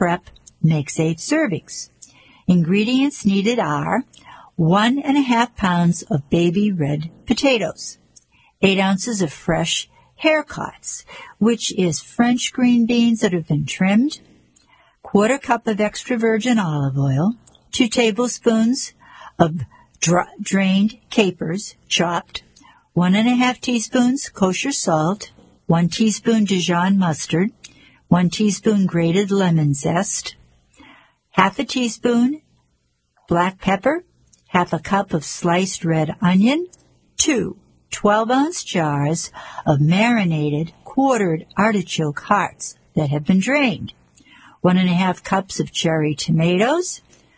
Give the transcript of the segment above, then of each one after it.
prep makes 8 servings. Ingredients needed are 1.5 pounds of baby red potatoes, 8 ounces of fresh haricots, which is French green beans that have been trimmed, 1/4 cup of extra virgin olive oil, 2 tablespoons of drained capers, chopped, 1.5 teaspoons kosher salt, 1 teaspoon Dijon mustard, 1 teaspoon grated lemon zest, 1/2 teaspoon black pepper, 1/2 cup of sliced red onion, 2 12-ounce jars of marinated quartered artichoke hearts that have been drained, 1.5 cups of cherry tomatoes,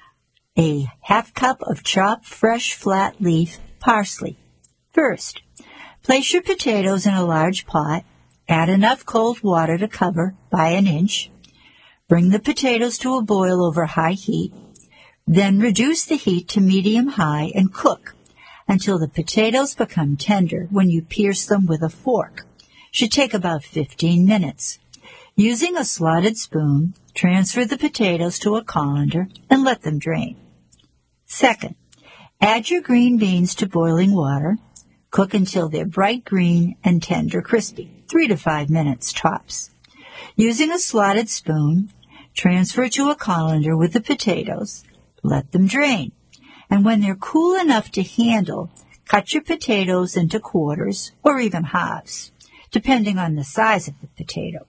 a 1/2 cup of chopped fresh flat leaf parsley. First, place your potatoes in a large pot, add enough cold water to cover by 1 inch, bring the potatoes to a boil over high heat, then reduce the heat to medium-high and cook until the potatoes become tender when you pierce them with a fork. Should take about 15 minutes. Using a slotted spoon, transfer the potatoes to a colander and let them drain. Second, add your green beans to boiling water. Cook until they're bright green and tender crispy, 3 to 5 minutes tops. Using a slotted spoon, transfer to a colander with the potatoes. Let them drain. And when they're cool enough to handle, cut your potatoes into quarters or even halves, depending on the size of the potato.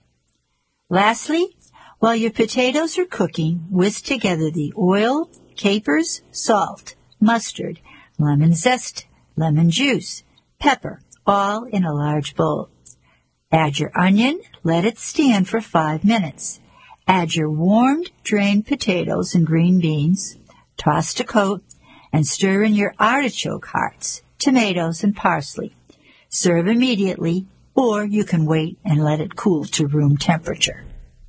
Lastly, while your potatoes are cooking, whisk together the oil, capers, salt, mustard, lemon zest, lemon juice, pepper, all in a large bowl. Add your onion, let it stand for 5 minutes. Add your warmed, drained potatoes and green beans, toss to coat, and stir in your artichoke hearts, tomatoes, and parsley. Serve immediately, or you can wait and let it cool to room temperature.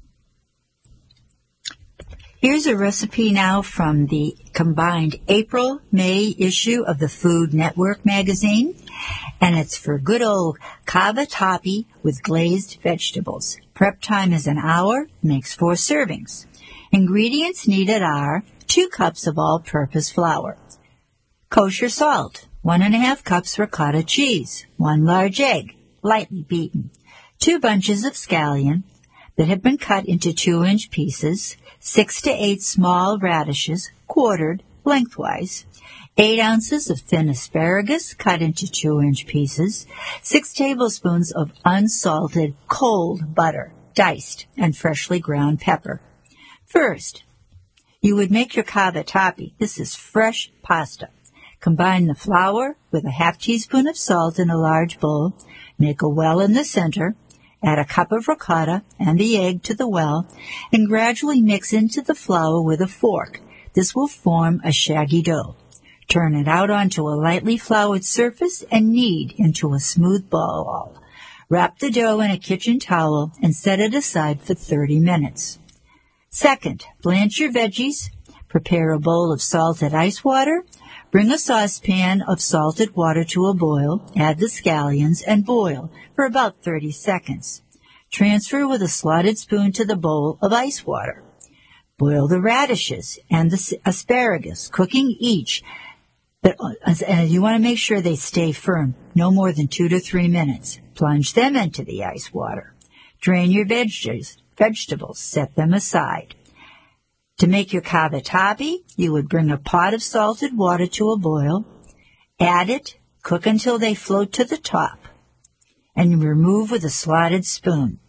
Here's a recipe now from the combined April-May issue of the Food Network magazine, and it's for good old cavatappi with glazed vegetables. Prep time is 1 hour, makes 4 servings. Ingredients needed are 2 cups of all-purpose flour, kosher salt, 1.5 cups ricotta cheese, 1 large egg, lightly beaten, 2 bunches of scallion that have been cut into 2-inch pieces, 6 to 8 small radishes, quartered lengthwise, 8 ounces of thin asparagus cut into 2-inch pieces, 6 tablespoons of unsalted cold butter, diced, and freshly ground pepper. First, you would make your cavatappi. This is fresh pasta. Combine the flour with a 1/2 teaspoon of salt in a large bowl. Make a well in the center. Add a cup of ricotta and the egg to the well, and gradually mix into the flour with a fork. This will form a shaggy dough. Turn it out onto a lightly floured surface and knead into a smooth ball. Wrap the dough in a kitchen towel and set it aside for 30 minutes. Second, blanch your veggies. Prepare a bowl of salted ice water. Bring a saucepan of salted water to a boil, add the scallions, and boil for about 30 seconds. Transfer with a slotted spoon to the bowl of ice water. Boil the radishes and the asparagus, cooking each, but you want to make sure they stay firm, no more than 2 to 3 minutes. Plunge them into the ice water. Drain your vegetables, set them aside. To make your cavatappi, you would bring a pot of salted water to a boil, add it, cook until they float to the top, and remove with a slotted spoon.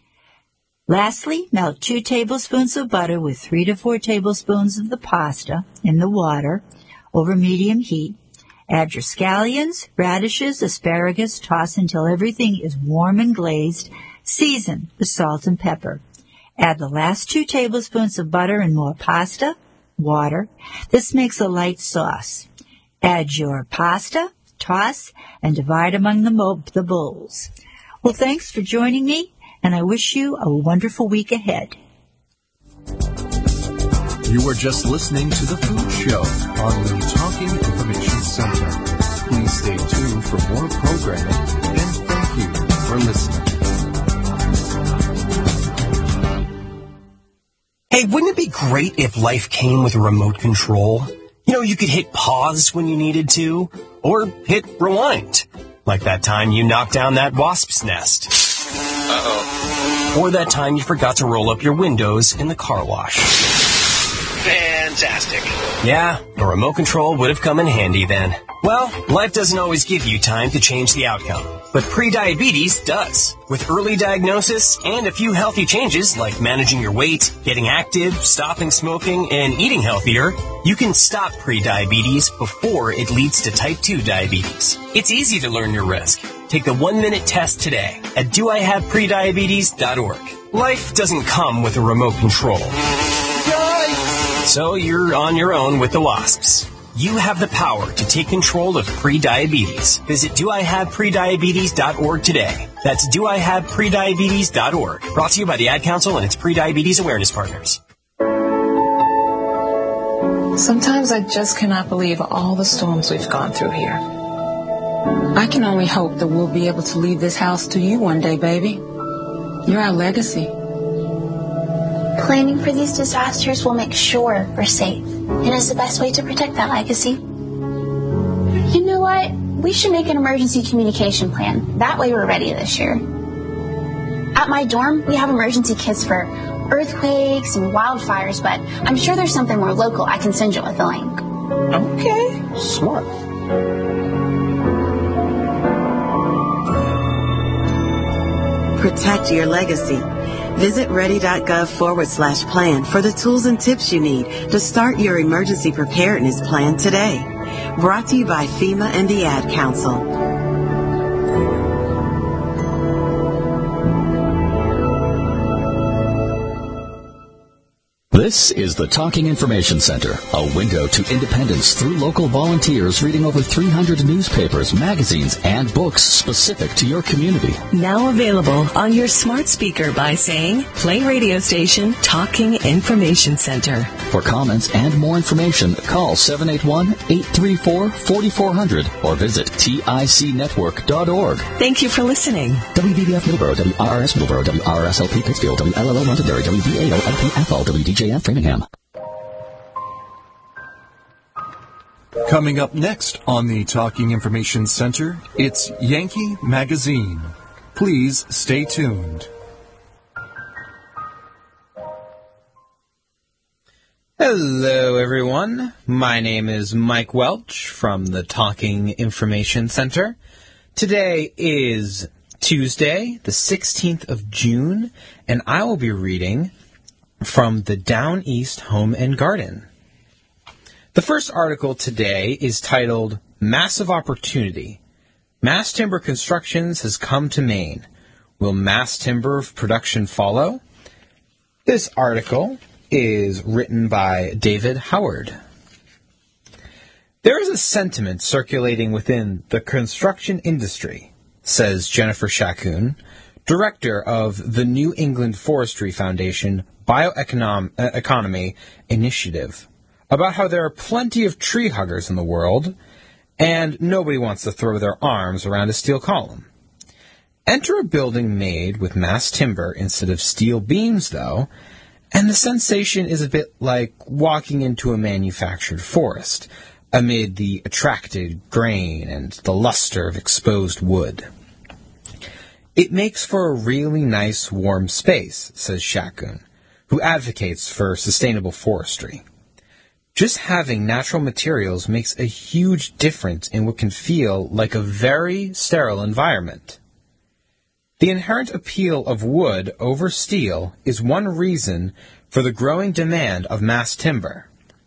Lastly, melt 2 tablespoons of butter with 3 to 4 tablespoons of the pasta in the water over medium heat. Add your scallions, radishes, asparagus, toss until everything is warm and glazed. Season with salt and pepper. Add the last 2 tablespoons of butter and more pasta, water. This makes a light sauce. Add your pasta, toss, and divide among the bowls. Well, thanks for joining me, and I wish you a wonderful week ahead. You were just listening to The Food Show on the Talking Information Center. Please stay tuned for more programming, and thank you for listening. Hey, wouldn't it be great if life came with a remote control? You know, you could hit pause when you needed to, or hit rewind. Like that time you knocked down that wasp's nest. Uh-oh. Or that time you forgot to roll up your windows in the car wash. Fantastic. Yeah, a remote control would have come in handy then. Well, life doesn't always give you time to change the outcome, but prediabetes does. With early diagnosis and a few healthy changes like managing your weight, getting active, stopping smoking, and eating healthier, you can stop prediabetes before it leads to type 2 diabetes. It's easy to learn your risk. Take the 1-minute test today at doihaveprediabetes.org. Life doesn't come with a remote control. So you're on your own with the wasps. You have the power to take control of prediabetes. Visit doihaveprediabetes.org today. That's doihaveprediabetes.org. Brought to you by the Ad Council and its prediabetes awareness partners. Sometimes I just cannot believe all the storms we've gone through here. I can only hope that we'll be able to leave this house to you one day, baby. You're our legacy. Planning for these disasters will make sure we're safe, and is the best way to protect that legacy. You know what? We should make an emergency communication plan. That way we're ready this year. At my dorm, we have emergency kits for earthquakes and wildfires, but I'm sure there's something more local I can send you with a link. Okay. Smart. Protect your legacy. Visit ready.gov/plan for the tools and tips you need to start your emergency preparedness plan today. Brought to you by FEMA and the Ad Council. This is the Talking Information Center, a window to independence through local volunteers reading over 300 newspapers, magazines, and books specific to your community. Now available on your smart speaker by saying, play radio station Talking Information Center. For comments and more information, call 781-834-4400 or visit ticnetwork.org. Thank you for listening. WVBF Middleborough, WRRS Middleborough, WRSLP Pittsfield, WLLO Londonderry, WVAO LPFL, WDJF Framingham. Coming up next on the Talking Information Center, it's Yankee Magazine. Please stay tuned. Hello, everyone. My name is Mike Welch from the Talking Information Center. Today is Tuesday, the 16th of June, and I will be reading from the Down East Home and Garden. The first article today is titled, Massive Opportunity. Mass timber constructions has come to Maine. Will mass timber production follow? This article is written by David Howard. There is a sentiment circulating within the construction industry, says Jennifer Shakun, director of the New England Forestry Foundation Bioeconomy Initiative, about how there are plenty of tree huggers in the world, and nobody wants to throw their arms around a steel column. Enter a building made with mass timber instead of steel beams, though, and the sensation is a bit like walking into a manufactured forest, amid the attracted grain and the luster of exposed wood. It makes for a really nice, warm space, says Shakun, who advocates for sustainable forestry. Just having natural materials makes a huge difference in what can feel like a very sterile environment. The inherent appeal of wood over steel is one reason for the growing demand of mass timber.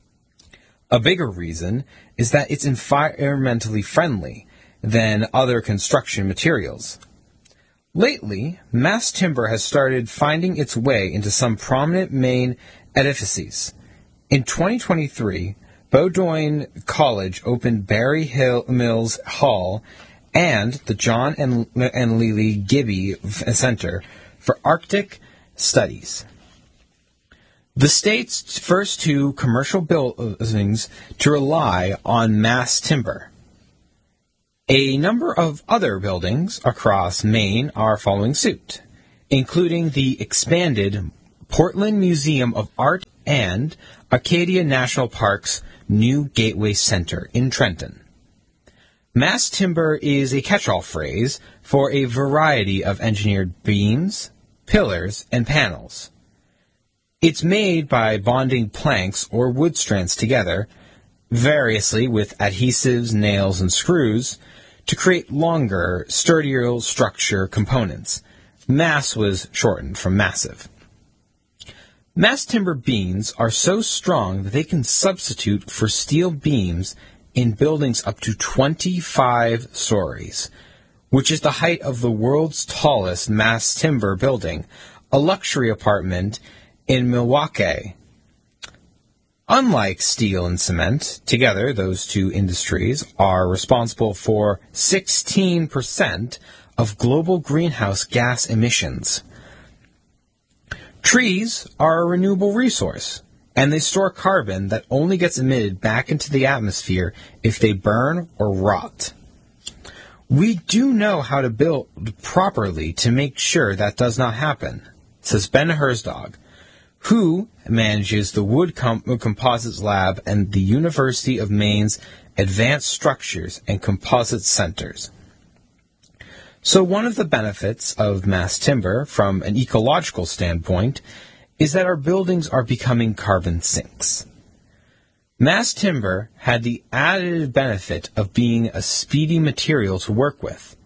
A bigger reason is that it's environmentally friendly than other construction materials. Lately, mass timber has started finding its way into some prominent Maine edifices. In 2023, Bowdoin College opened Berry Mills Hall and the John and Lily Gibby Center for Arctic Studies, the state's first two commercial buildings to rely on mass timber. A number of other buildings across Maine are following suit, including the expanded Portland Museum of Art and Acadia National Park's new Gateway Center in Trenton. Mass timber is a catch-all phrase for a variety of engineered beams, pillars, and panels. It's made by bonding planks or wood strands together, variously with adhesives, nails, and screws, to create longer, sturdier structure components. Mass was shortened from massive. Mass timber beams are so strong that they can substitute for steel beams in buildings up to 25 stories, which is the height of the world's tallest mass timber building, a luxury apartment in Milwaukee. Unlike steel and cement, together those two industries are responsible for 16% of global greenhouse gas emissions. Trees are a renewable resource, and they store carbon that only gets emitted back into the atmosphere if they burn or rot. We do know how to build properly to make sure that does not happen, says Ben Herzog, who manages the Wood Composites Lab and the University of Maine's Advanced Structures and Composites Centers. So one of the benefits of mass timber from an ecological standpoint is that our buildings are becoming carbon sinks. Mass timber had the added benefit of being a speedy material to work with.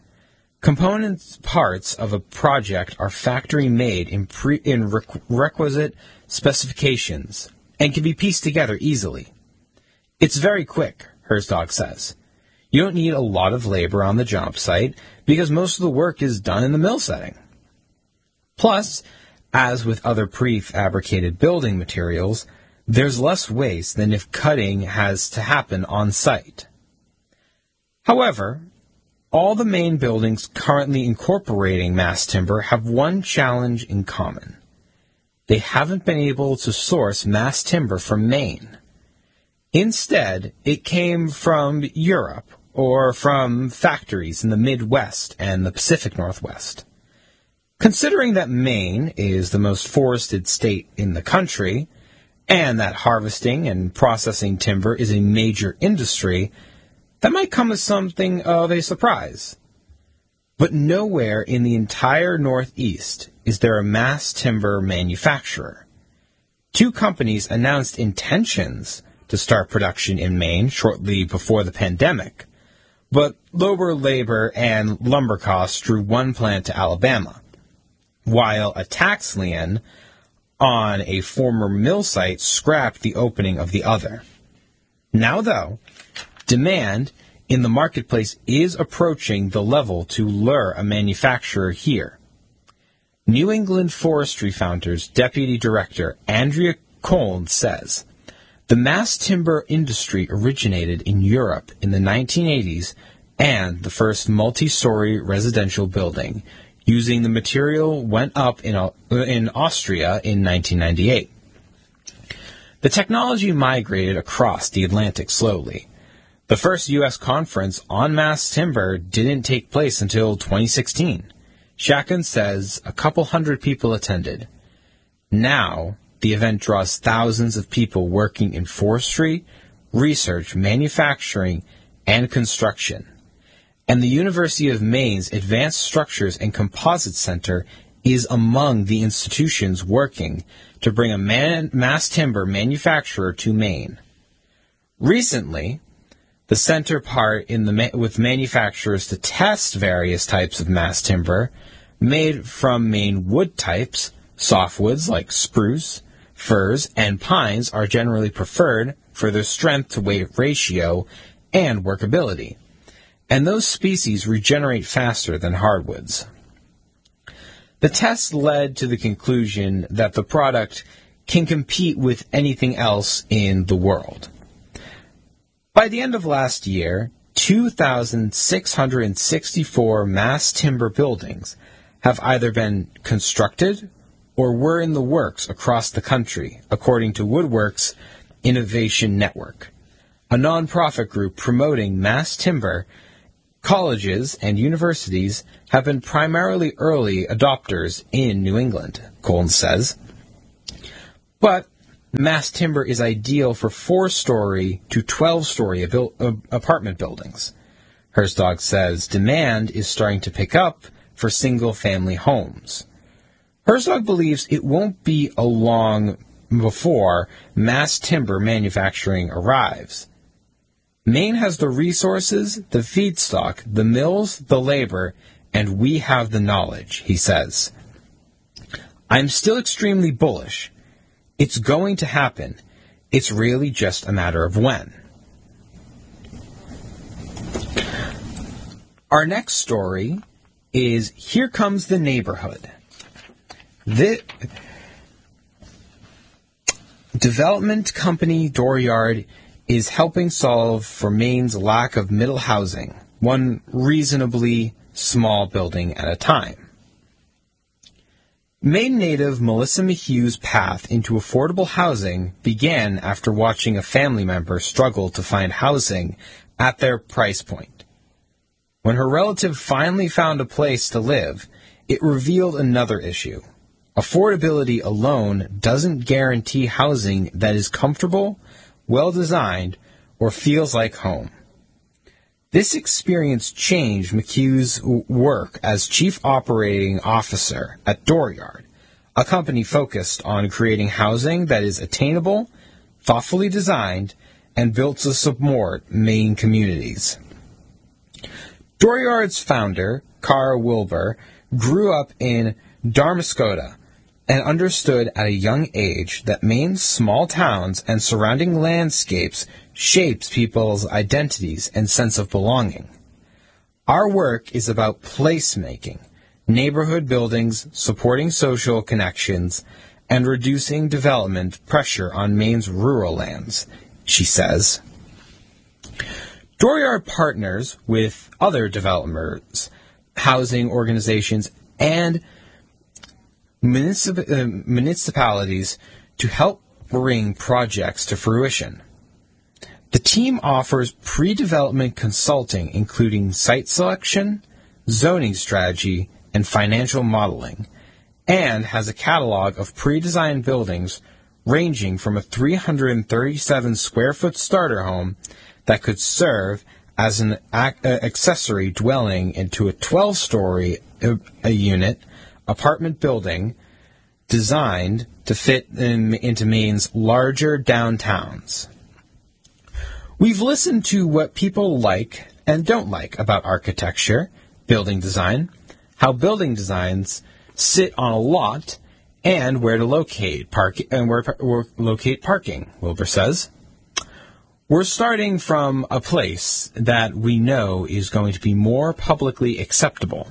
Parts of a project are factory-made in requisite specifications and can be pieced together easily. It's very quick, Herzog says. You don't need a lot of labor on the job site because most of the work is done in the mill setting. Plus, as with other prefabricated building materials, there's less waste than if cutting has to happen on site. However, all the main buildings currently incorporating mass timber have one challenge in common. They haven't been able to source mass timber from Maine. Instead, it came from Europe or from factories in the Midwest and the Pacific Northwest. Considering that Maine is the most forested state in the country, and that harvesting and processing timber is a major industry, that might come as something of a surprise. But nowhere in the entire Northeast is there a mass timber manufacturer. Two companies announced intentions to start production in Maine shortly before the pandemic, but lower labor and lumber costs drew one plant to Alabama, while a tax lien on a former mill site scrapped the opening of the other. Now, though, demand in the marketplace is approaching the level to lure a manufacturer here. New England Forestry Founder's Deputy Director Andrea Coln says, the mass timber industry originated in Europe in the 1980s and the first multi-story residential building using the material went up in Austria in 1998. The technology migrated across the Atlantic slowly. The first U.S. conference on mass timber didn't take place until 2016. Shakin says a couple hundred people attended. Now, the event draws thousands of people working in forestry, research, manufacturing, and construction. And the University of Maine's Advanced Structures and Composites Center is among the institutions working to bring a mass timber manufacturer to Maine. Recently, the center partnered with manufacturers to test various types of mass timber made from Maine wood types. Softwoods like spruce, firs, and pines are generally preferred for their strength-to-weight ratio and workability, and those species regenerate faster than hardwoods. The test led to the conclusion that the product can compete with anything else in the world. By the end of last year, 2,664 mass timber buildings have either been constructed or were in the works across the country, according to Woodworks Innovation Network, a nonprofit group promoting mass timber. Colleges and universities have been primarily early adopters in New England, Coln says. But mass timber is ideal for 4-story to 12-story apartment buildings. Herzog says demand is starting to pick up for single-family homes. Herzog believes it won't be long before mass timber manufacturing arrives. Maine has the resources, the feedstock, the mills, the labor, and we have the knowledge, he says. I'm still extremely bullish. It's going to happen. It's really just a matter of when. Our next story is Here Comes the Neighborhood. The development company Dooryard is helping solve for Maine's lack of middle housing, one reasonably small building at a time. Maine native Melissa McHugh's path into affordable housing began after watching a family member struggle to find housing at their price point. When her relative finally found a place to live, it revealed another issue. Affordability alone doesn't guarantee housing that is comfortable, well-designed, or feels like home. This experience changed McHugh's work as Chief Operating Officer at Dooryard, a company focused on creating housing that is attainable, thoughtfully designed, and built to support Maine communities. Dooryard's founder, Cara Wilbur, grew up in Damariscotta and understood at a young age that Maine's small towns and surrounding landscapes shapes people's identities and sense of belonging. Our work is about placemaking, neighborhood buildings, supporting social connections, and reducing development pressure on Maine's rural lands, she says. Dooryard partners with other developers, housing organizations, and municipalities to help bring projects to fruition. The team offers pre-development consulting, including site selection, zoning strategy, and financial modeling, and has a catalog of pre-designed buildings ranging from a 337-square-foot starter home that could serve as an accessory dwelling into a 12-story unit apartment building designed to fit into Maine's larger downtowns. We've listened to what people like and don't like about architecture, building design, how building designs sit on a lot, and where to locate parking, Wilbur says. We're starting from a place that we know is going to be more publicly acceptable.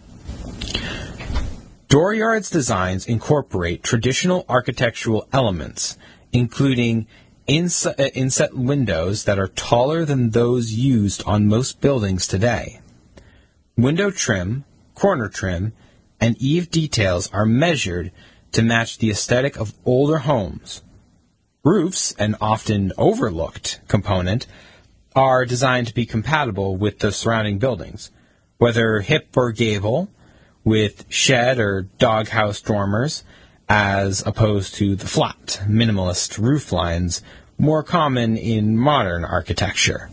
Dooryard's designs incorporate traditional architectural elements, including inset windows that are taller than those used on most buildings today. Window trim, corner trim, and eave details are measured to match the aesthetic of older homes. Roofs, an often overlooked component, are designed to be compatible with the surrounding buildings, whether hip or gable, with shed or doghouse dormers, as opposed to the flat, minimalist roof lines more common in modern architecture.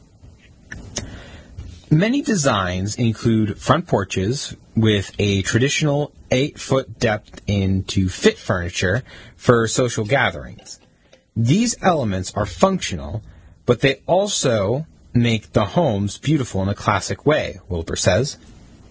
Many designs include front porches with a traditional 8-foot depth into fit furniture for social gatherings. These elements are functional, but they also make the homes beautiful in a classic way, Wilbur says.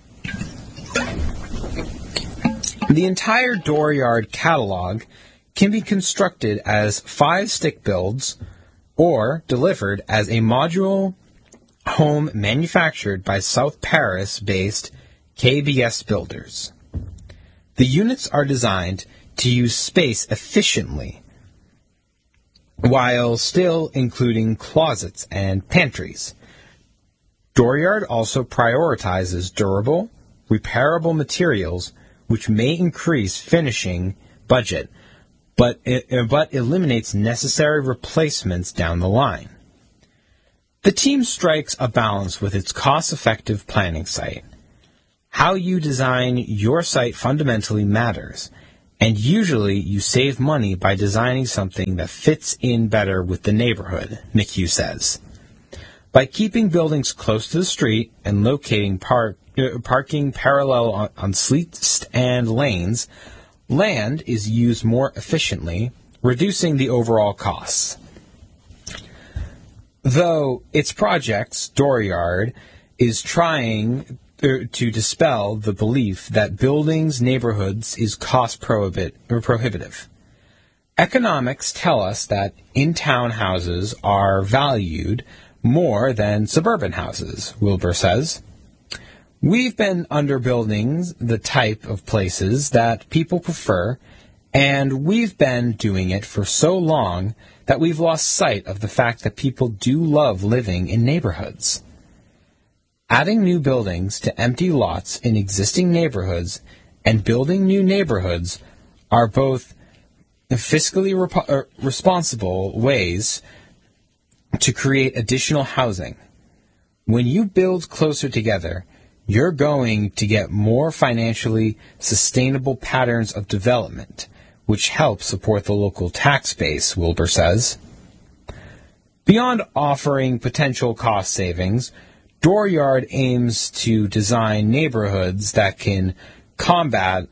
The entire Dooryard catalog can be constructed as 5 stick builds or delivered as a modular home manufactured by South Paris-based KBS Builders. The units are designed to use space efficiently while still including closets and pantries. Dooryard also prioritizes durable, repairable materials which may increase finishing budget, but eliminates necessary replacements down the line. The team strikes a balance with its cost-effective planning site. How you design your site fundamentally matters, And usually you save money by designing something that fits in better with the neighborhood, McHugh says. By keeping buildings close to the street and locating parking parallel on streets and lanes, land is used more efficiently, reducing the overall costs. Though its projects, Dooryard, is trying to dispel the belief that buildings neighborhoods is cost prohibitive. Economics tell us that in-town houses are valued more than suburban houses, Wilbur says. We've been underbuilding the type of places that people prefer, and we've been doing it for so long that we've lost sight of the fact that people do love living in neighborhoods. Adding new buildings to empty lots in existing neighborhoods and building new neighborhoods are both fiscally responsible ways to create additional housing. When you build closer together, you're going to get more financially sustainable patterns of development, which help support the local tax base, Wilbur says. Beyond offering potential cost savings, Dooryard aims to design neighborhoods that can combat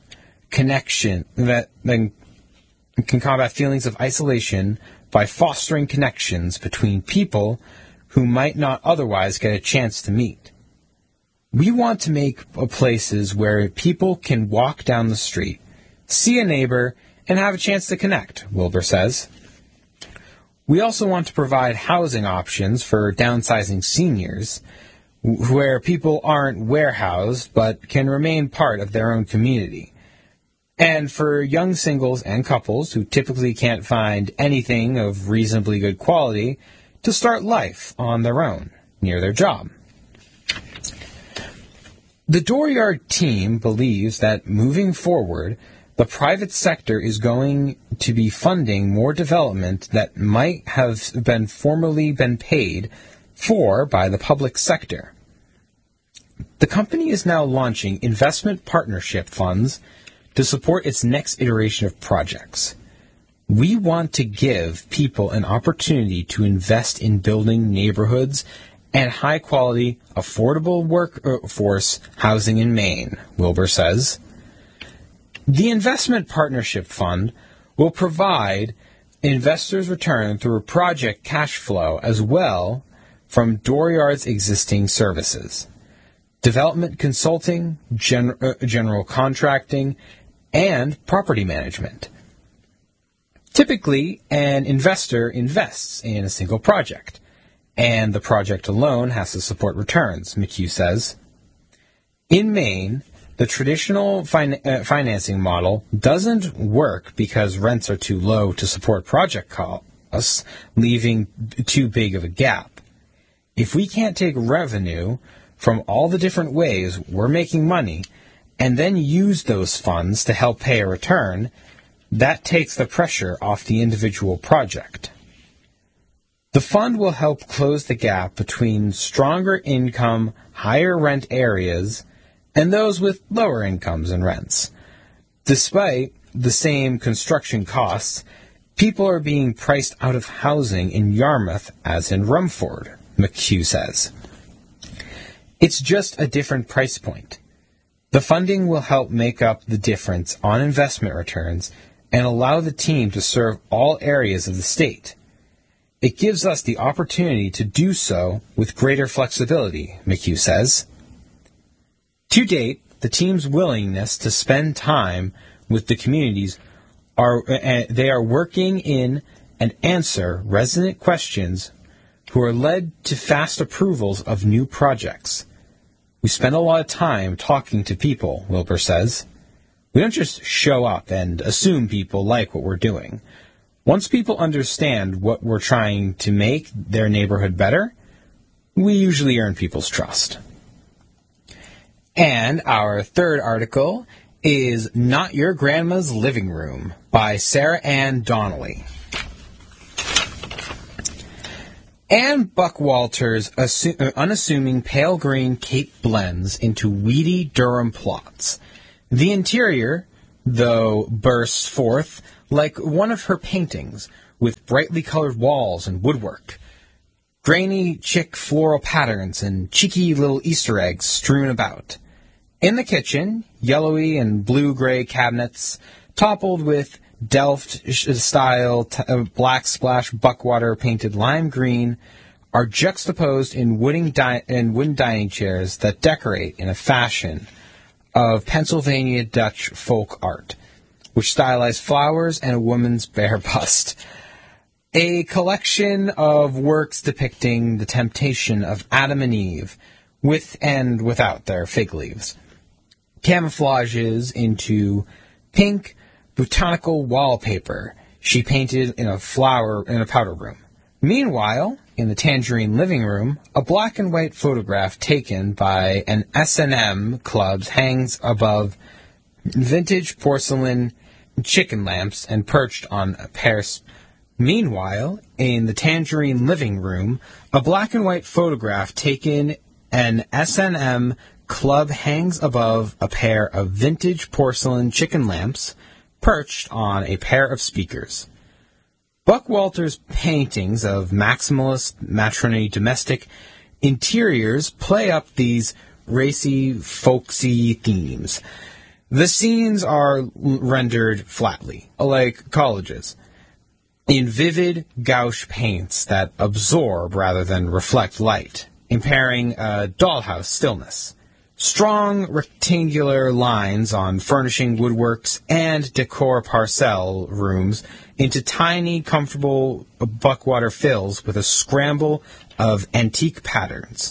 feelings of isolation by fostering connections between people who might not otherwise get a chance to meet. We want to make places where people can walk down the street, see a neighbor, and have a chance to connect, Wilbur says. We also want to provide housing options for downsizing seniors, where people aren't warehoused but can remain part of their own community. And for young singles and couples who typically can't find anything of reasonably good quality to start life on their own, near their job. The Dooryard team believes that moving forward, the private sector is going to be funding more development that might have been formerly been paid for by the public sector. The company is now launching investment partnership funds to support its next iteration of projects. We want to give people an opportunity to invest in building neighborhoods and high-quality, affordable workforce housing in Maine, Wilbur says. The Investment Partnership Fund will provide investors' return through project cash flow as well from Dooryard's existing services. Development consulting, general contracting, and property management. Typically, an investor invests in a single project, and the project alone has to support returns, McHugh says. In Maine, the traditional financing model doesn't work because rents are too low to support project costs, leaving too big of a gap. If we can't take revenue from all the different ways we're making money and then use those funds to help pay a return, that takes the pressure off the individual project. The fund will help close the gap between stronger income, higher rent areas and those with lower incomes and rents. Despite the same construction costs, people are being priced out of housing in Yarmouth as in Rumford, McHugh says. It's just a different price point. The funding will help make up the difference on investment returns and allow the team to serve all areas of the state. It gives us the opportunity to do so with greater flexibility, McHugh says. To date, the team's willingness to spend time with the communities they are working in and answer resident questions who are led to fast approvals of new projects. We spend a lot of time talking to people, Wilbur says. We don't just show up and assume people like what we're doing. Once people understand what we're trying to make their neighborhood better, we usually earn people's trust. And our third article is Not Your Grandma's Living Room by Sarah Ann Donnelly. Anne Buckwalter's unassuming pale green cape blends into weedy Durham plots. The interior, though, bursts forth like one of her paintings, with brightly colored walls and woodwork, grainy chic floral patterns, and cheeky little Easter eggs strewn about. In the kitchen, yellowy and blue-gray cabinets, toppled with Delft-style black splash buckwater painted lime green, are juxtaposed in wooden dining chairs that decorate in a fashion of Pennsylvania Dutch folk art, which stylize flowers and a woman's bare bust. A collection of works depicting the temptation of Adam and Eve, with and without their fig leaves. Camouflages into pink botanical wallpaper she painted in a powder room. Meanwhile, in the Tangerine living room, a black and white photograph taken by an S&M club hangs above vintage porcelain chicken lamps and perched on a pair. Meanwhile, in the Tangerine living room, a black and white photograph taken an S&M club hangs above a pair of vintage porcelain chicken lamps perched on a pair of speakers. Buck Walter's paintings of maximalist, matronly, domestic interiors play up these racy, folksy themes. The scenes are rendered flatly, like collages, in vivid gouache paints that absorb rather than reflect light, impairing a dollhouse stillness. Strong rectangular lines on furnishing woodworks and decor parcel rooms into tiny, comfortable buckwater fills with a scramble of antique patterns.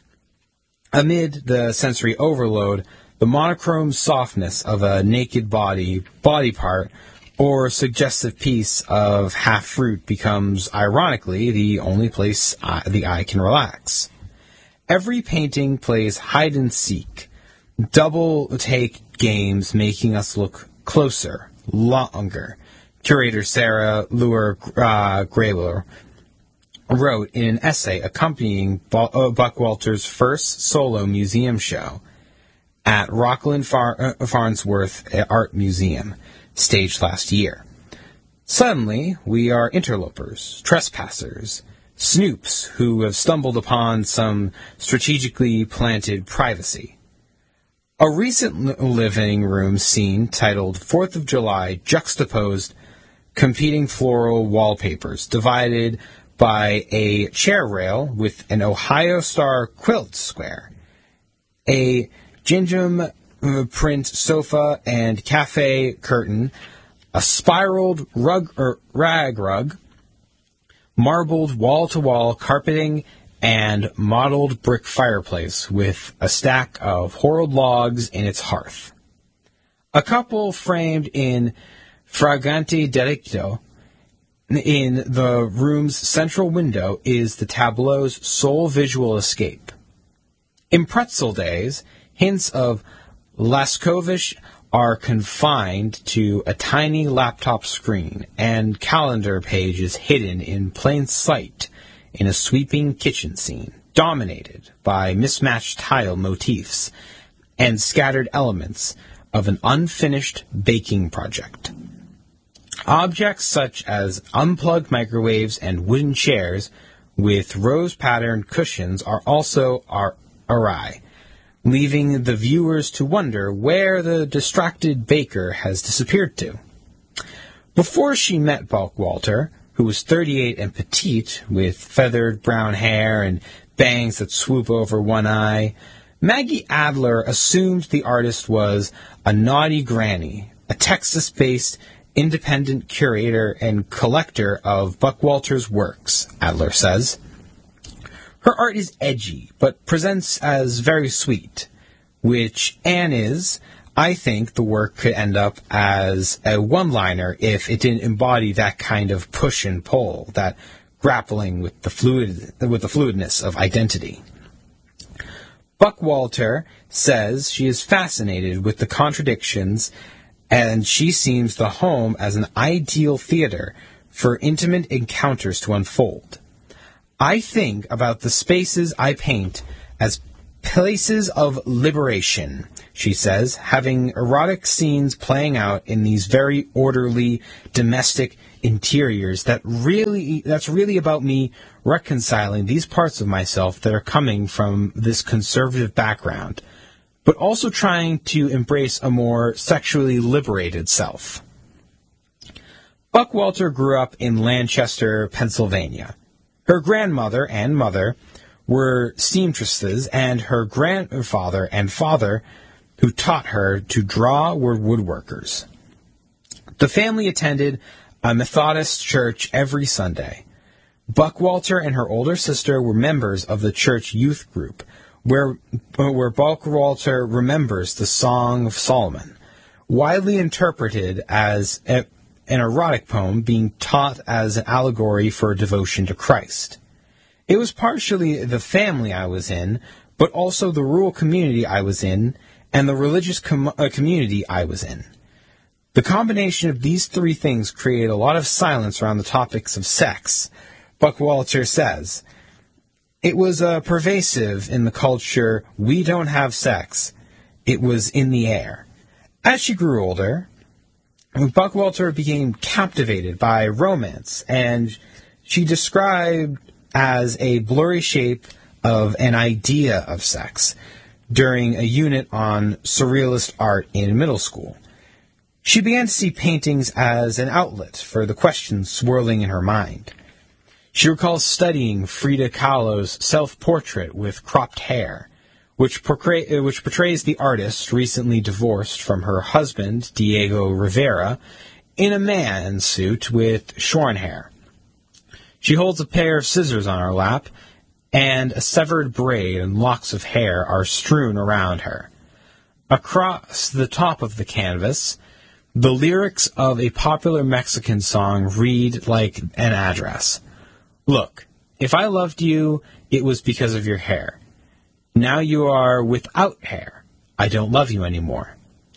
Amid the sensory overload, the monochrome softness of a naked body part, or suggestive piece of half-fruit becomes, ironically, the only place the eye can relax. Every painting plays hide-and-seek, double-take games making us look closer, longer. Curator Sarah Luer-Grayler wrote in an essay accompanying Buck Walter's first solo museum show at Rockland Farnsworth Art Museum, staged last year. Suddenly, we are interlopers, trespassers, snoops who have stumbled upon some strategically planted privacy. A recent living room scene titled 4th of July juxtaposed competing floral wallpapers divided by a chair rail with an Ohio Star quilt square, a gingham print sofa and cafe curtain, a spiraled rag rug, marbled wall-to-wall carpeting, and mottled brick fireplace with a stack of hoard logs in its hearth. A couple framed in Fragante Delitto in the room's central window is the tableau's sole visual escape. In pretzel days, hints of Lascovitch are confined to a tiny laptop screen and calendar pages hidden in plain sight in a sweeping kitchen scene, dominated by mismatched tile motifs and scattered elements of an unfinished baking project. Objects such as unplugged microwaves and wooden chairs with rose-patterned cushions are also awry, leaving the viewers to wonder where the distracted baker has disappeared to. Before she met Buck Walter, who was 38 and petite, with feathered brown hair and bangs that swoop over one eye, Maggie Adler assumed the artist was a naughty granny, a Texas-based independent curator and collector of Buck Walter's works, Adler says. Her art is edgy, but presents as very sweet, which Anne is. I think the work could end up as a one-liner if it didn't embody that kind of push and pull, that grappling with the fluidness of identity. Buck Walter says she is fascinated with the contradictions, and she sees the home as an ideal theater for intimate encounters to unfold. I think about the spaces I paint as places of liberation, she says, having erotic scenes playing out in these very orderly domestic interiors that's really about me reconciling these parts of myself that are coming from this conservative background, but also trying to embrace a more sexually liberated self. Buckwalter grew up in Lancaster, Pennsylvania. Her grandmother and mother were seamstresses, and her grandfather and father, who taught her to draw, were woodworkers. The family attended a Methodist church every Sunday. Buckwalter and her older sister were members of the church youth group, where Buckwalter remembers the Song of Solomon, widely interpreted as an erotic poem being taught as an allegory for devotion to Christ. It was partially the family I was in, but also the rural community I was in and the religious community I was in. The combination of these three things created a lot of silence around the topics of sex. Buckwalter says, "It was pervasive in the culture. We don't have sex. It was in the air." As she grew older, Buckwalter became captivated by romance, and she described as a blurry shape of an idea of sex during a unit on surrealist art in middle school. She began to see paintings as an outlet for the questions swirling in her mind. She recalls studying Frida Kahlo's self-portrait with cropped hair, which portrays the artist recently divorced from her husband, Diego Rivera, in a man suit with shorn hair. She holds a pair of scissors on her lap, and a severed braid and locks of hair are strewn around her. Across the top of the canvas, the lyrics of a popular Mexican song read like an address. "Look, if I loved you, it was because of your hair. Now you are without hair. I don't love you anymore."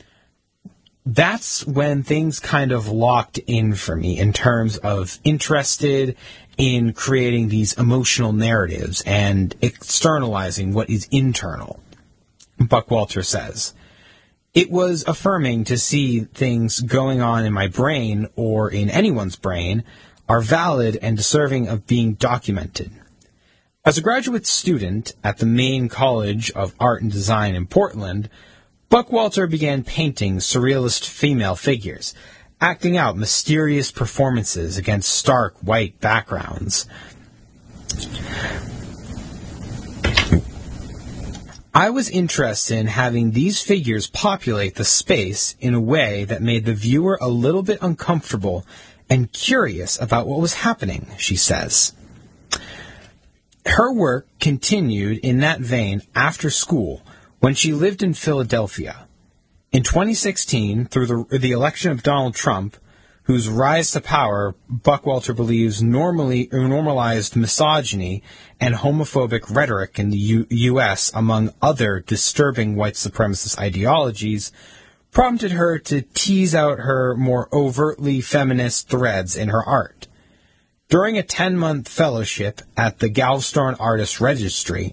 That's when things kind of locked in for me in terms of interested in creating these emotional narratives and externalizing what is internal, Buckwalter says. It was affirming to see things going on in my brain or in anyone's brain are valid and deserving of being documented. As a graduate student at the Maine College of Art and Design in Portland, Buckwalter began painting surrealist female figures, acting out mysterious performances against stark white backgrounds. I was interested in having these figures populate the space in a way that made the viewer a little bit uncomfortable and curious about what was happening, she says. Her work continued in that vein after school when she lived in Philadelphia. In 2016, through the election of Donald Trump, whose rise to power Buckwalter believes normalized misogyny and homophobic rhetoric in the U.S., among other disturbing white supremacist ideologies, prompted her to tease out her more overtly feminist threads in her art. During a 10-month fellowship at the Galveston Artist Registry,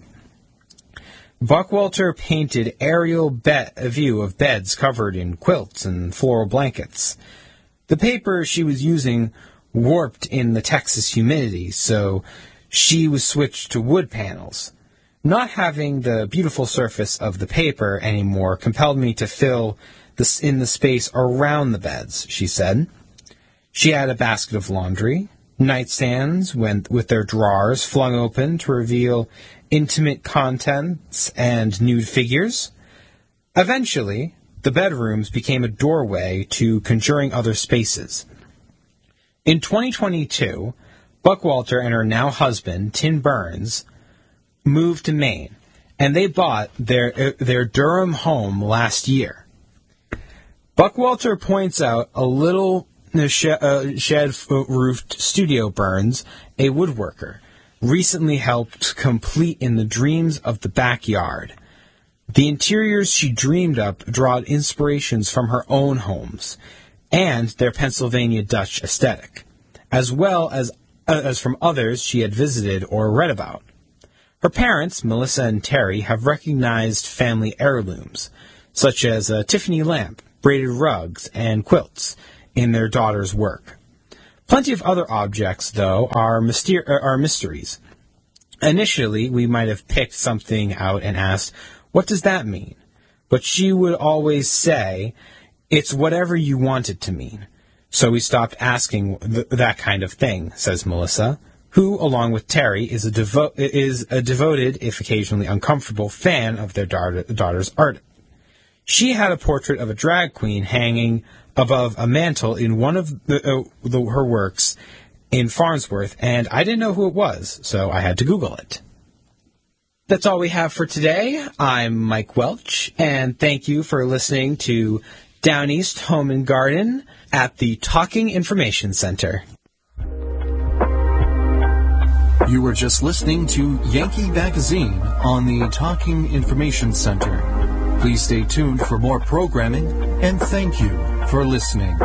Buckwalter painted aerial view of beds covered in quilts and floral blankets. The paper she was using warped in the Texas humidity, so she was switched to wood panels. Not having the beautiful surface of the paper anymore compelled me to fill in the space around the beds, she said. She had a basket of laundry, nightstands with their drawers flung open to reveal intimate contents and nude figures. Eventually, the bedrooms became a doorway to conjuring other spaces. In 2022, Buckwalter and her now husband, Tim Burns, moved to Maine, and they bought their Durham home last year. Buckwalter points out a little shed-roofed studio Burns, a woodworker, recently helped complete in the dreams of the backyard. The interiors she dreamed up draw inspirations from her own homes and their Pennsylvania Dutch aesthetic, as well as from others she had visited or read about. Her parents, Melissa and Terry, have recognized family heirlooms, such as a Tiffany lamp, braided rugs, and quilts in their daughter's work. Plenty of other objects, though, are mysteries. Initially, we might have picked something out and asked, "What does that mean?" But she would always say, "It's whatever you want it to mean." So we stopped asking that kind of thing, says Melissa, who, along with Terry, is a devoted, if occasionally uncomfortable, fan of their daughter's art. She had a portrait of a drag queen hanging above a mantle in one of her works in Farnsworth, and I didn't know who it was, so I had to Google it. That's all we have for today. I'm Mike Welch, and thank you for listening to Down East Home and Garden at the Talking Information Center. You were just listening to Yankee Magazine on the Talking Information Center. Please stay tuned for more programming, and thank you for listening.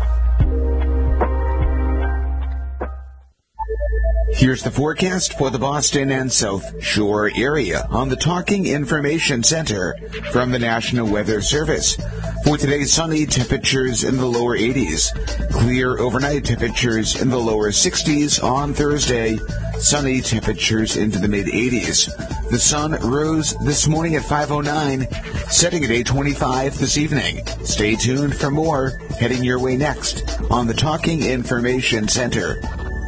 Here's the forecast for the Boston and South Shore area on the Talking Information Center from the National Weather Service. For today, sunny, temperatures in the lower 80s. Clear overnight, temperatures in the lower 60s on Thursday. Sunny, temperatures into the mid-80s. The sun rose this morning at 5:09, setting at 8:25 this evening. Stay tuned for more heading your way next on the Talking Information Center.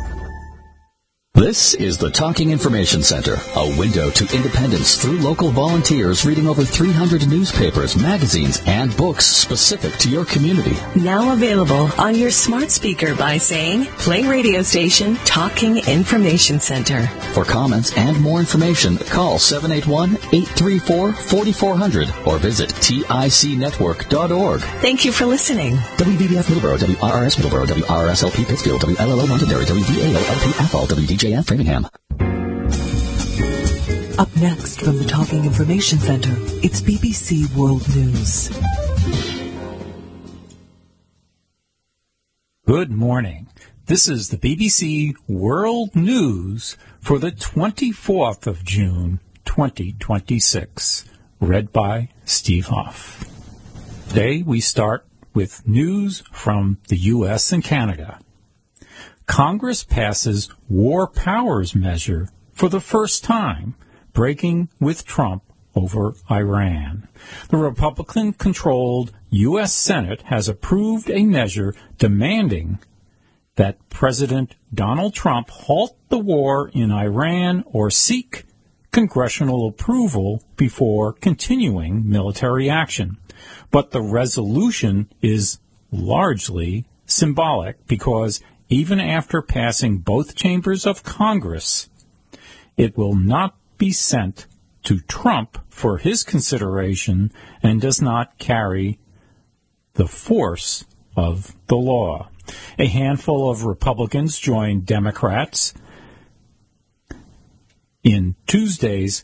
This is the Talking Information Center, a window to independence through local volunteers reading over 300 newspapers, magazines, and books specific to your community. Now available on your smart speaker by saying, play radio station Talking Information Center. For comments and more information, call 781-834-4400 or visit ticnetwork.org. Thank you for listening. WVBF Middleborough, WRRS Middleborough, WRSLP Pittsfield, WLLO Londonderry, WVAO-LP Athol, WDJF Framingham. Up next from the Talking Information Center, it's BBC World News. Good morning. This is the BBC World News for the 24th of June, 2026, read by Steve Hoff. Today we start with news from the U.S. and Canada. Congress passes War Powers measure for the first time, breaking with Trump over Iran. The Republican-controlled U.S. Senate has approved a measure demanding that President Donald Trump halt the war in Iran or seek congressional approval before continuing military action. But the resolution is largely symbolic because even after passing both chambers of Congress, it will not be sent to Trump for his consideration and does not carry the force of the law. A handful of Republicans joined Democrats in Tuesday's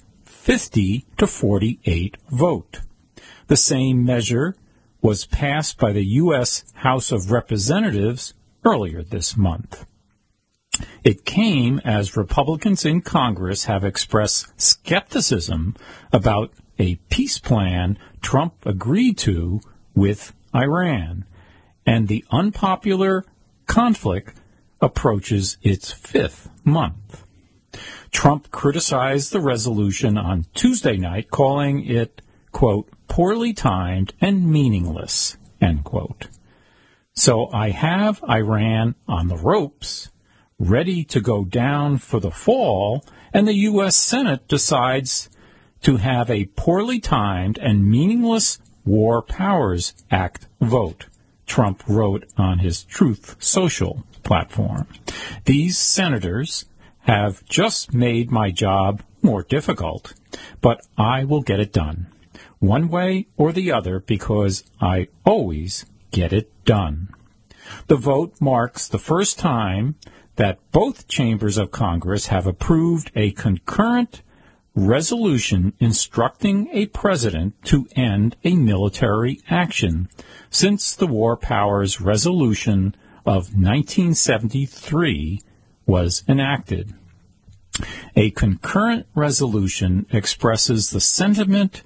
50-48 vote. The same measure was passed by the U.S. House of Representatives earlier this month. It came as Republicans in Congress have expressed skepticism about a peace plan Trump agreed to with Iran, and the unpopular conflict approaches its fifth month. Trump criticized the resolution on Tuesday night, calling it, quote, poorly timed and meaningless, end quote. So I have Iran on the ropes, ready to go down for the fall, and the U.S. Senate decides to have a poorly timed and meaningless War Powers Act vote, Trump wrote on his Truth Social platform. These senators have just made my job more difficult, but I will get it done, one way or the other, because I always get it done. The vote marks the first time that both chambers of Congress have approved a concurrent resolution instructing a president to end a military action since the War Powers Resolution of 1973 was enacted. A concurrent resolution expresses the sentiment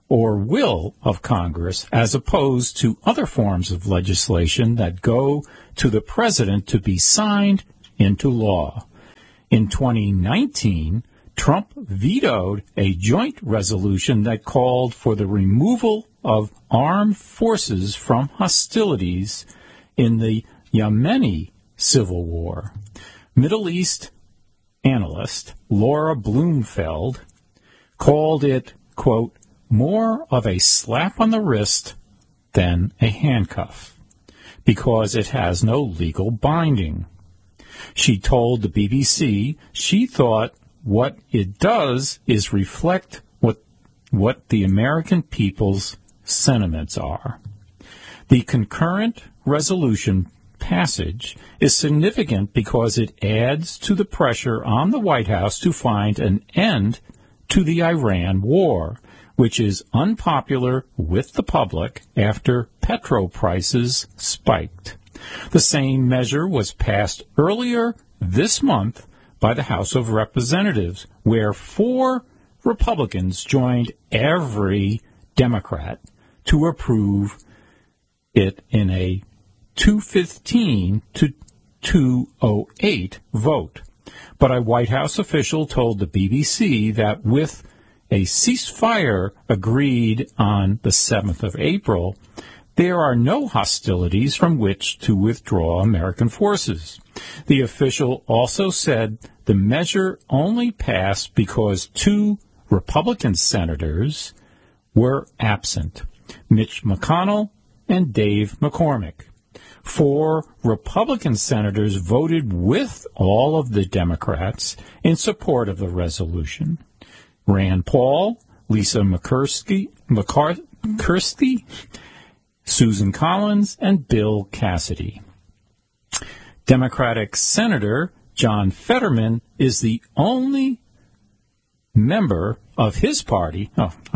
or will of Congress, as opposed to other forms of legislation that go to the president to be signed into law. In 2019, Trump vetoed a joint resolution that called for the removal of armed forces from hostilities in the Yemeni civil war. Middle East analyst Laura Bloomfeld called it, quote, more of a slap on the wrist than a handcuff, because it has no legal binding. She told the BBC she thought what it does is reflect what the American people's sentiments are. The concurrent resolution passage is significant because it adds to the pressure on the White House to find an end to the Iran war, which is unpopular with the public after petrol prices spiked. The same measure was passed earlier this month by the House of Representatives, where 4 Republicans joined every Democrat to approve it in a 215 to 208 vote. But a White House official told the BBC that with a ceasefire agreed on the 7th of April, there are no hostilities from which to withdraw American forces. The official also said the measure only passed because 2 Republican senators were absent, Mitch McConnell and Dave McCormick. 4 Republican senators voted with all of the Democrats in support of the resolution. Rand Paul, Lisa McCurdy, Susan Collins, and Bill Cassidy. Democratic Senator John Fetterman is the only member of his party,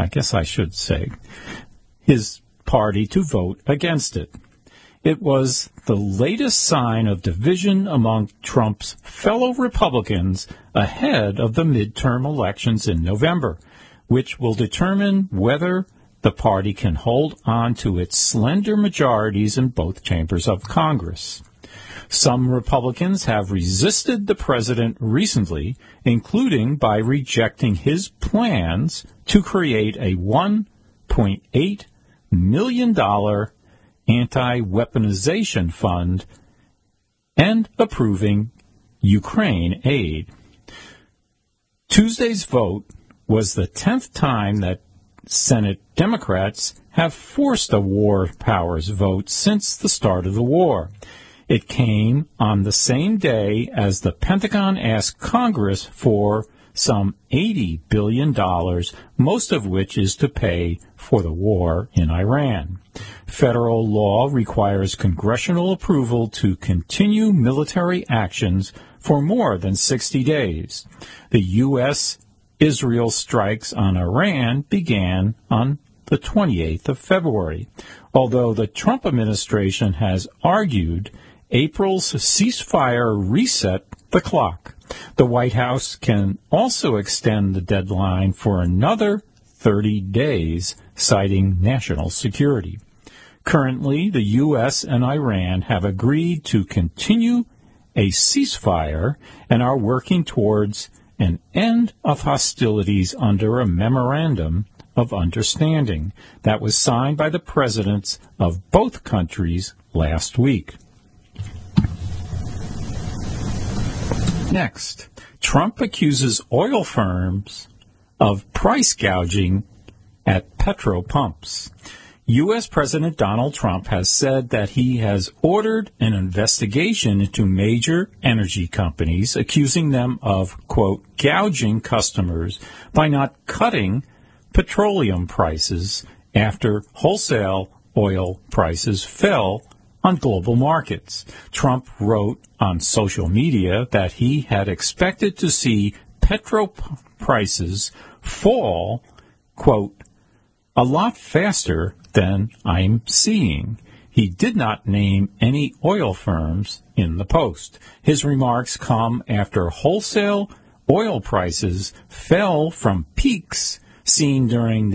his party, to vote against it. It was the latest sign of division among Trump's fellow Republicans ahead of the midterm elections in November, which will determine whether the party can hold on to its slender majorities in both chambers of Congress. Some Republicans have resisted the president recently, including by rejecting his plans to create a $1.8 million anti-weaponization fund and approving Ukraine aid. Tuesday's vote was the 10th time that Senate Democrats have forced a war powers vote since the start of the war. It came on the same day as the Pentagon asked Congress for some $80 billion, most of which is to pay for the war in Iran. Federal law requires congressional approval to continue military actions for more than 60 days. The U.S.-Israel strikes on Iran began on the 28th of February, although the Trump administration has argued April's ceasefire reset the clock. The White House can also extend the deadline for another 30 days, citing national security. Currently, the U.S. and Iran have agreed to continue a ceasefire and are working towards an end of hostilities under a memorandum of understanding that was signed by the presidents of both countries last week. Next, Trump accuses oil firms of price gouging at petrol pumps. U.S. President Donald Trump has said that he has ordered an investigation into major energy companies, accusing them of, quote, gouging customers by not cutting petroleum prices after wholesale oil prices fell on global markets. Trump wrote on social media that he had expected to see petrol prices fall, quote, a lot faster than I'm seeing. He did not name any oil firms in the post. His remarks come after wholesale oil prices fell from peaks seen during the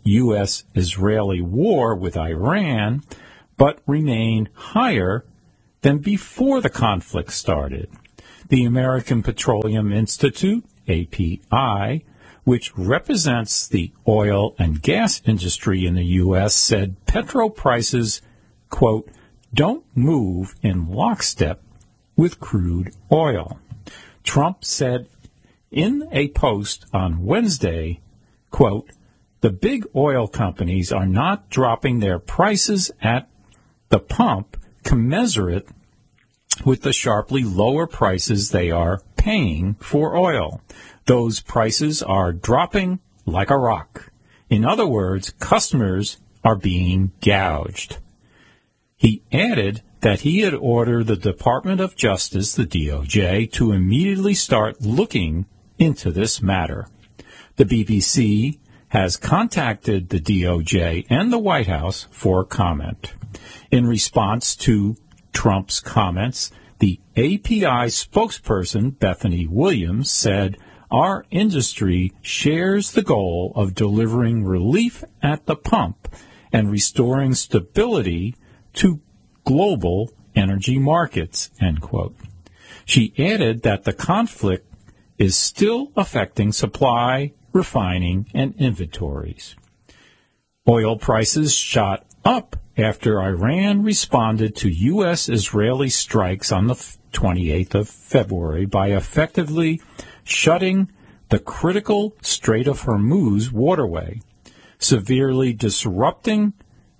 U.S.-Israeli war with Iran, but remain higher than before the conflict started. The American Petroleum Institute, API, which represents the oil and gas industry in the U.S., said petro prices, quote, don't move in lockstep with crude oil. Trump said in a post on Wednesday, quote, the big oil companies are not dropping their prices at the pump commensurate with the sharply lower prices they are paying for oil. Those prices are dropping like a rock. In other words, customers are being gouged. He added that he had ordered the Department of Justice, the DOJ, to immediately start looking into this matter. The BBC has contacted the DOJ and the White House for comment. In response to Trump's comments, the API spokesperson, Bethany Williams, said, our industry shares the goal of delivering relief at the pump and restoring stability to global energy markets, end quote. She added that the conflict is still affecting supply, refining, and inventories. Oil prices shot up after Iran responded to U.S.-Israeli strikes on the 28th of February by effectively shutting the critical Strait of Hormuz waterway, severely disrupting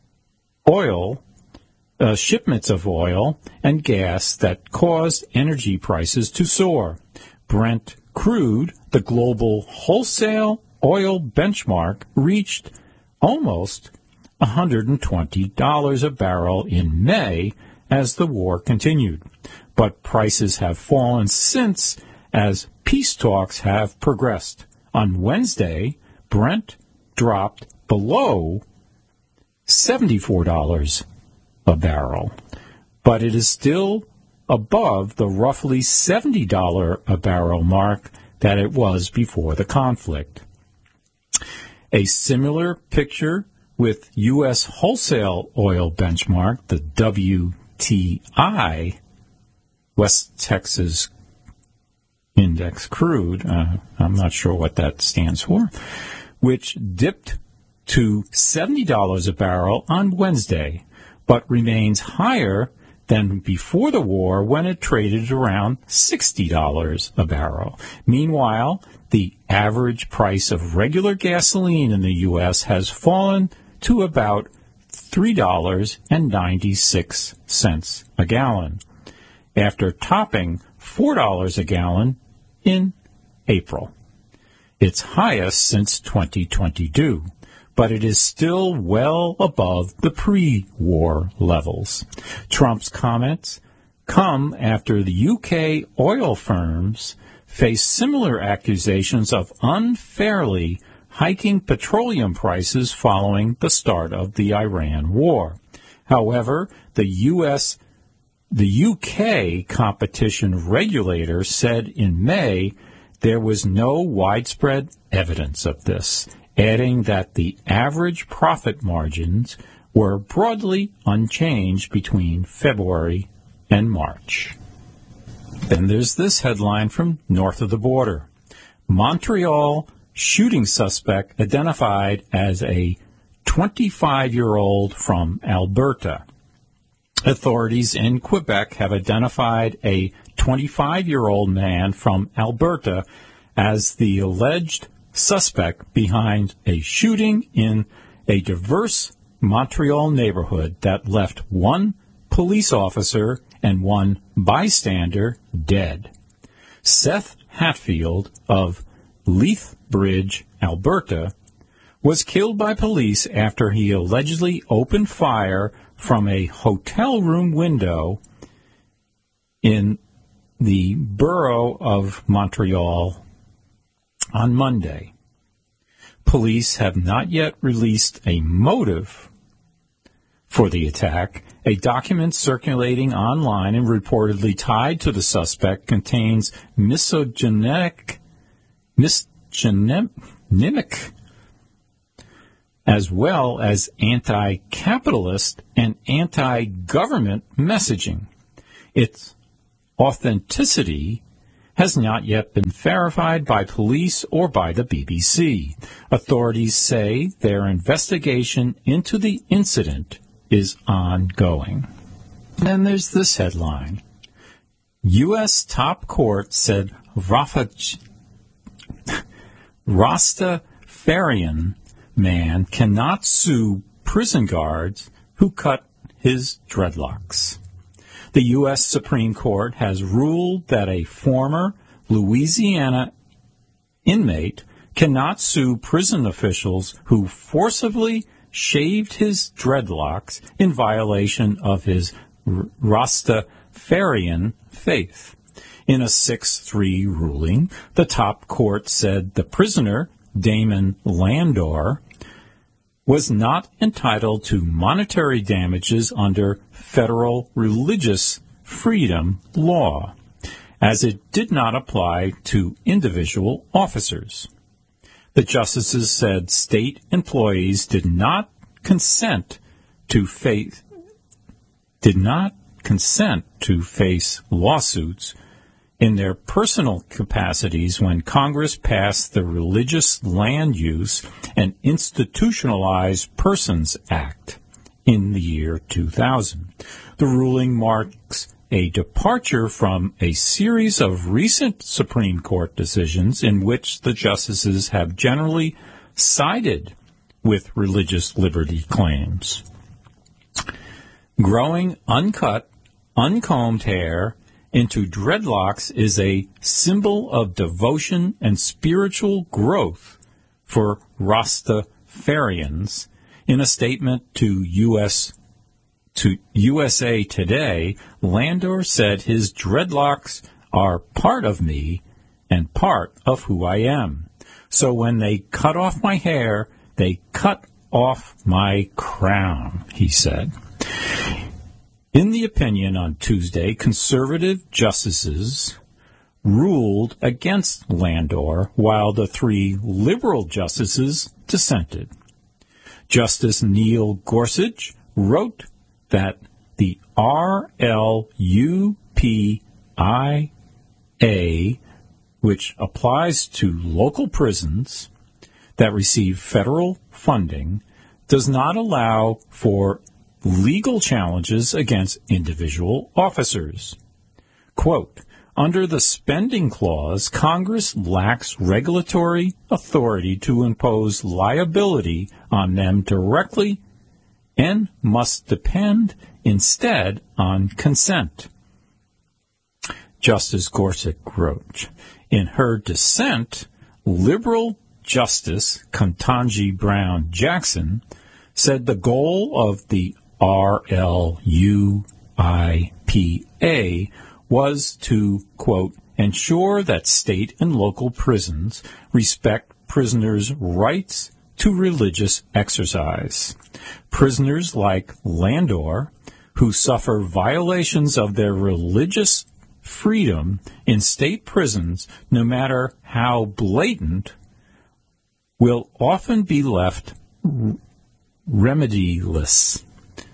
shipments of oil and gas that caused energy prices to soar. Brent crude, the global wholesale oil benchmark, reached almost $120 a barrel in May as the war continued. But prices have fallen since as peace talks have progressed. On Wednesday, Brent dropped below $74 a barrel, but it is still above the roughly $70 a barrel mark that it was before the conflict. A similar picture with U.S. wholesale oil benchmark, the WTI, West Texas Index Crude, I'm not sure what that stands for, which dipped to $70 a barrel on Wednesday, but remains higher than before the war when it traded around $60 a barrel. Meanwhile, the average price of regular gasoline in the U.S. has fallen to about $3.96 a gallon, after topping $4 a gallon in April, its highest since 2022. But it is still well above the pre-war levels. Trump's comments come after the UK oil firms face similar accusations of unfairly hiking petroleum prices following the start of the Iran war. However, the UK competition regulator said in May there was no widespread evidence of this, adding that the average profit margins were broadly unchanged between February and March. Then there's this headline from north of the border. Montreal shooting suspect identified as a 25-year-old from Alberta. Authorities in Quebec have identified a 25-year-old man from Alberta as the alleged suspect behind a shooting in a diverse Montreal neighborhood that left one police officer and one bystander dead. Seth Hatfield of Lethbridge, Alberta, was killed by police after he allegedly opened fire from a hotel room window in the borough of Montreal on Monday. Police have not yet released a motive for the attack. A document circulating online and reportedly tied to the suspect contains misogynistic as well as anti-capitalist and anti-government messaging. Its authenticity has not yet been verified by police or by the BBC. Authorities say their investigation into the incident is ongoing. Then there's this headline. U.S. top court said Rastafarian man cannot sue prison guards who cut his dreadlocks. The U.S. Supreme Court has ruled that a former Louisiana inmate cannot sue prison officials who forcibly shaved his dreadlocks in violation of his Rastafarian faith. In a 6-3 ruling, the top court said the prisoner, Damon Landor, was not entitled to monetary damages under federal religious freedom law, as it did not apply to individual officers. The justices said state employees did not consent to face lawsuits in their personal capacities when Congress passed the Religious Land Use and Institutionalized Persons Act in the year 2000. The ruling marks a departure from a series of recent Supreme Court decisions in which the justices have generally sided with religious liberty claims. Growing uncut, uncombed hair into dreadlocks is a symbol of devotion and spiritual growth for Rastafarians. In a statement to USA Today, Landor said his dreadlocks are part of me and part of who I am. So when they cut off my hair, they cut off my crown, he said. In the opinion on Tuesday, conservative justices ruled against Landor, while the 3 liberal justices dissented. Justice Neil Gorsuch wrote that the RLUPIA, which applies to local prisons that receive federal funding, does not allow for legal challenges against individual officers. Quote, under the spending clause, Congress lacks regulatory authority to impose liability on them directly and must depend instead on consent. Justice Gorsuch wrote. In her dissent, liberal Justice Ketanji Brown Jackson said the goal of the RLUIPA was to, quote, ensure that state and local prisons respect prisoners' rights to religious exercise. Prisoners like Landor, who suffer violations of their religious freedom in state prisons, no matter how blatant, will often be left remediless.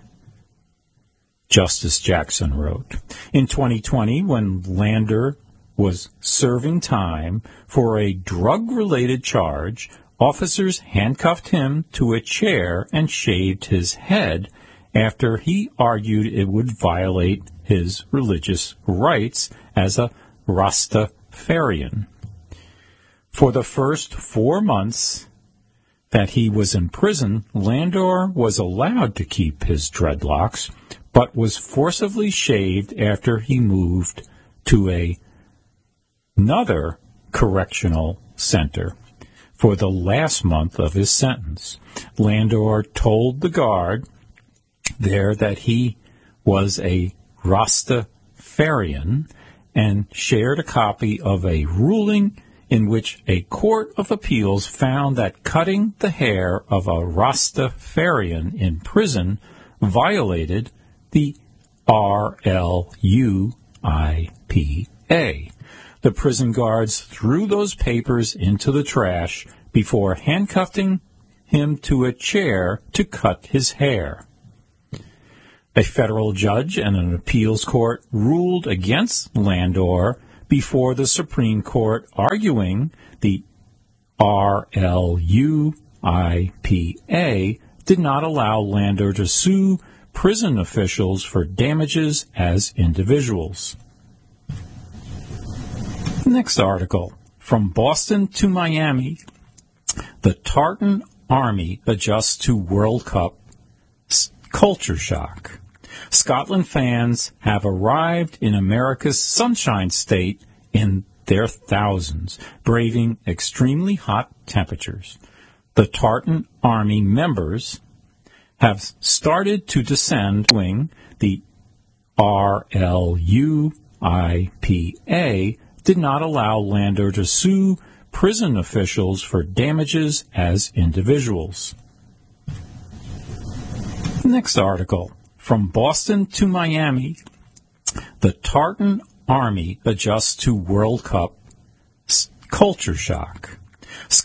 Justice Jackson wrote. In 2020, when Landor was serving time for a drug-related charge, officers handcuffed him to a chair and shaved his head after he argued it would violate his religious rights as a Rastafarian. For the first 4 months that he was in prison, Landor was allowed to keep his dreadlocks, but was forcibly shaved after he moved to another correctional center for the last month of his sentence. Landor told the guard there that he was a Rastafarian and shared a copy of a ruling in which a court of appeals found that cutting the hair of a Rastafarian in prison violated the RLUIPA. The prison guards threw those papers into the trash before handcuffing him to a chair to cut his hair. A federal judge and an appeals court ruled against Landor before the Supreme Court, arguing the RLUIPA did not allow Landor to sue prison officials for damages as individuals. Next article. From Boston to Miami, the Tartan Army adjusts to World Cup culture shock. Scotland fans have arrived in America's Sunshine State in their thousands, braving extremely hot temperatures. The Tartan Army members have started to descend. The RLUIPA did not allow Landor to sue prison officials for damages as individuals. Next article. From Boston to Miami, the Tartan Army adjusts to World Cup culture shock.